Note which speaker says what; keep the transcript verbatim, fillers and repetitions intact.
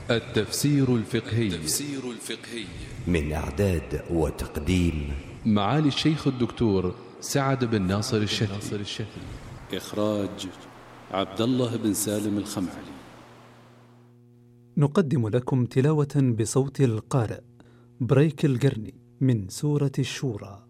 Speaker 1: التفسير الفقهي
Speaker 2: التفسير الفقهي
Speaker 3: من إعداد وتقديم
Speaker 1: معالي الشيخ الدكتور سعد بن ناصر الشافعي.
Speaker 2: إخراج عبد الله بن سالم الخمعلي.
Speaker 4: نقدم لكم تلاوة بصوت القارئ بريك القرني من سورة الشورى.